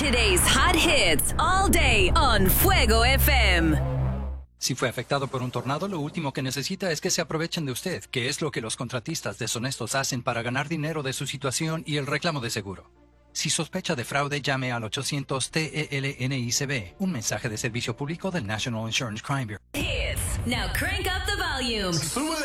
Today's hot hits all day on Fuego FM. Si fue afectado por un tornado, lo último que necesita es que se aprovechen de usted, que es lo que los contratistas deshonestos hacen para ganar dinero de su situación y el reclamo de seguro. Si sospecha de fraude, llame al 800-TELNICB, un mensaje de servicio público del National Insurance Crime Bureau. Hits. Now crank up the volume.